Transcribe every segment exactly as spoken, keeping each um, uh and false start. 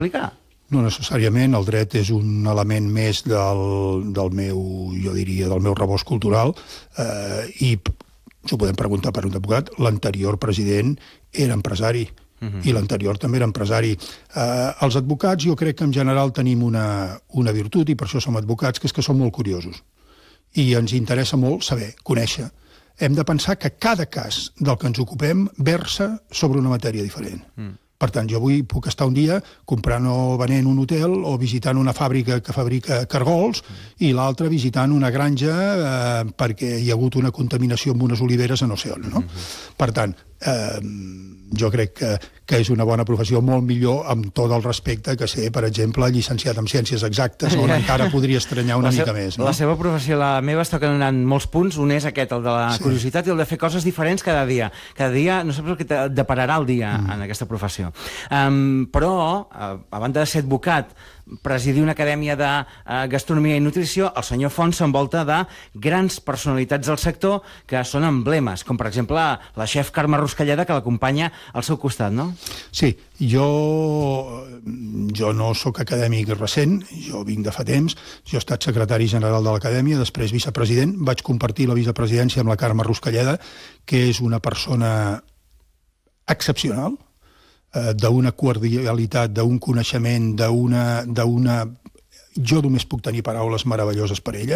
explicar? No necessàriament, el dret és un element més del, del meu, jo diria, del meu rebost cultural, eh, i s'ho podem preguntar per un advocat, l'anterior president era empresari, uh-huh. i l'anterior també era empresari. Eh, els advocats jo crec que en general tenim una, una virtut, i per això som advocats, que és que som molt curiosos. I ens interessa molt saber, conèixer. Hem de pensar que cada cas del que ens ocupem versa sobre una matèria diferent. Mm. Per tant, jo avui puc estar un dia comprant o venent un hotel o visitant una fàbrica que fabrica cargols mm. i l'altre visitant una granja eh, perquè hi ha hagut una contaminació amb unes oliveres a no sé on. No? Mm-hmm. Per tant, eh, jo crec que, que és una bona professió, molt millor amb tot el respecte que ser, per exemple, llicenciat en Ciències Exactes, on encara podria estranyar una mica més. No? La seva professió, la meva, està donant molts punts. Un és aquest, el de la sí. curiositat i el de fer coses diferents cada dia. Cada dia, no saps el que te depararà el dia mm. en aquesta professió. Um, però, a, a banda de ser advocat, presidir una acadèmia de uh, gastronomia i nutrició, el senyor Font s'envolta de grans personalitats del sector que són emblemes, com per exemple la, la xef Carme Ruscalleda, que l'acompanya al seu costat, no? Sí, jo, jo no sóc acadèmic recent, jo vinc de fa temps, jo he estat secretari general de l'acadèmia, després vicepresident, vaig compartir la vicepresidència amb la Carme Ruscalleda, que és una persona excepcional, d'una cordialitat, d'un coneixement, d'una... d'una... Jo només puc tenir paraules meravelloses per ella.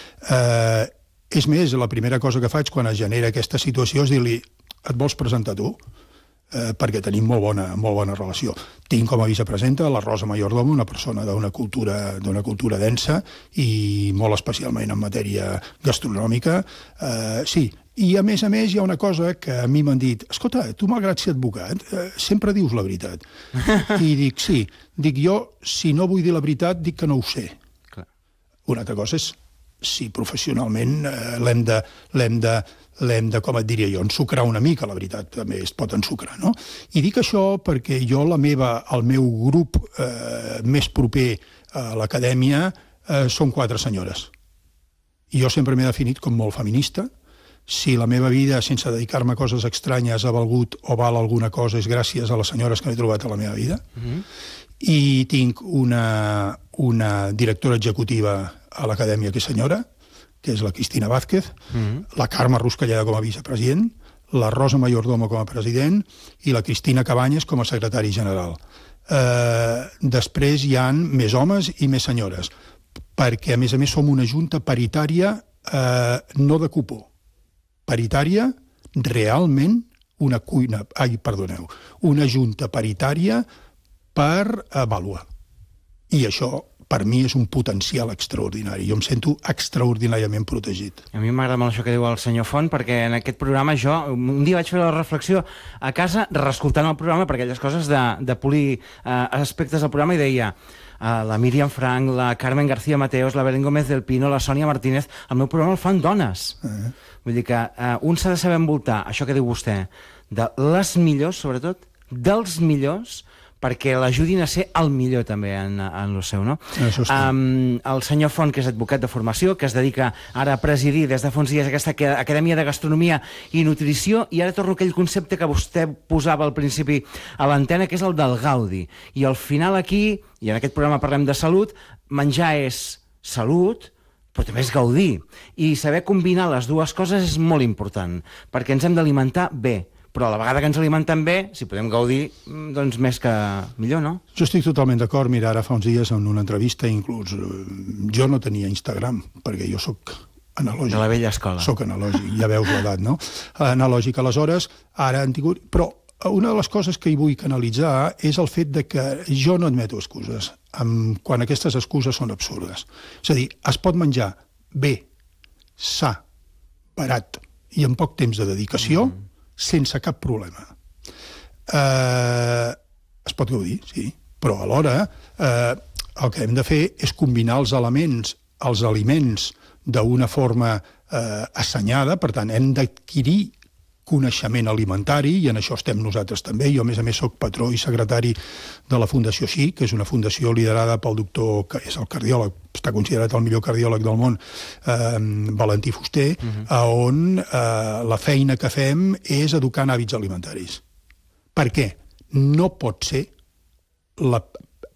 Eh, és més, la primera cosa que faig quan es genera aquesta situació és dir-li, et vols presentar tu? Eh, perquè tenim molt bona, molt bona relació. Tinc com a vicepresidenta la Rosa Mayordomo, una persona d'una cultura, d'una cultura densa i molt especialment en matèria gastronòmica. Eh, sí, i a més a més hi ha una cosa que a mi m'han dit, escolta, tu malgrat ser advocat, eh, sempre dius la veritat. I dic, sí, dic jo, si no vull dir la veritat, dic que no ho sé. Clar. Una altra cosa és si professionalment eh, l'hem de, l'hem de, l'hem de, com et diria jo, ensucrar una mica, la veritat també es pot ensucrar, no? I dic això perquè jo, la meva, el meu grup eh, més proper a l'acadèmia eh, són quatre senyores. I jo sempre m'he definit com molt feminista. Si la meva vida, sense dedicar-me a coses estranyes, ha valgut o val alguna cosa, és gràcies a les senyores que m'he trobat a la meva vida. Mm-hmm. I tinc una, una directora executiva a l'acadèmia que és senyora, que és la Cristina Vázquez, mm-hmm. la Carme Ruscalleda com a vicepresident, la Rosa Mayordomo com a president i la Cristina Cabanyes com a secretari general. Eh, després hi han més homes i més senyores, perquè, a més a més, som una junta paritària eh, no de cupó, paritària, realment una cuina, ai, perdoneu, una junta paritària per avaluar. I això, per mi, és un potencial extraordinari. Jo em sento extraordinàriament protegit. A mi m'agrada molt això que diu el senyor Font, perquè en aquest programa jo, un dia vaig fer la reflexió a casa, reescoltant el programa, per aquelles coses de, de polir eh, aspectes del programa, i deia... Uh, la Míriam Frank, la Carmen García Mateos, la Belén Gómez del Pino, la Sònia Martínez, el meu programa el fan dones. Uh-huh. Vull dir que uh, un s'ha de saber envoltar, això que diu vostè, de les millors, sobretot, dels millors, perquè l'ajudin a ser el millor també en, en el seu, no? Um, el senyor Font, que és advocat de formació, que es dedica ara a presidir des de fa uns dies aquesta Acadèmia de Gastronomia i Nutrició, i ara torno a aquell concepte que vostè posava al principi a l'antena, que és el del gaudi. I al final aquí, i en aquest programa parlem de salut, menjar és salut, però també és gaudir. I saber combinar les dues coses és molt important, perquè ens hem d'alimentar bé, però a la vegada que ens alimentem bé, si podem gaudir, doncs més que millor, no? Jo estic totalment d'acord. Mira, ara fa uns dies en una entrevista, inclús, jo no tenia Instagram, perquè jo sóc analògic. De la vella escola. Soc analògic, ja veus l'edat, no? Analògic, aleshores, ara han tingut... Però una de les coses que hi vull canalitzar és el fet de que jo no admeto excuses, quan aquestes excuses són absurdes. És a dir, es pot menjar bé, sa, barat i amb poc temps de dedicació, mm. sense cap problema. Eh, es pot gaudir, sí, però alhora eh, el que hem de fer és combinar els elements, els aliments d'una forma eh, assenyada, per tant, hem d'adquirir coneixement alimentari, i en això estem nosaltres també. Jo, a més a més, soc patró i secretari de la Fundació X I, que és una fundació liderada pel doctor, que és el cardiòleg, està considerat el millor cardiòleg del món, eh, Valentí Fuster, uh-huh. on eh, la feina que fem és educar en hàbits alimentaris. Per què? No pot ser, la,